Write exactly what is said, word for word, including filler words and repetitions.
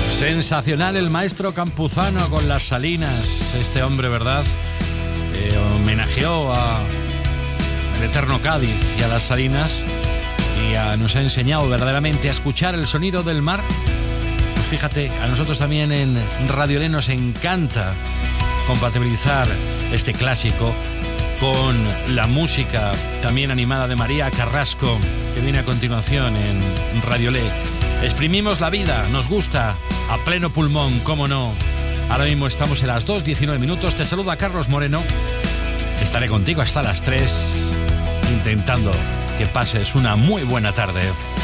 Sensacional el maestro Campuzano con Las Salinas. Este hombre, ¿verdad? Eh, homenajeó a el eterno Cádiz y a Las Salinas y a, nos ha enseñado verdaderamente a escuchar el sonido del mar. Pues fíjate, a nosotros también en Radio L nos encanta compatibilizar este clásico con la música también animada de María Carrasco, que viene a continuación en Radio L. Exprimimos la vida, nos gusta, a pleno pulmón, cómo no. Ahora mismo estamos en las dos diecinueve minutos. Te saluda Carlos Moreno. Estaré contigo hasta las tres, intentando que pases una muy buena tarde.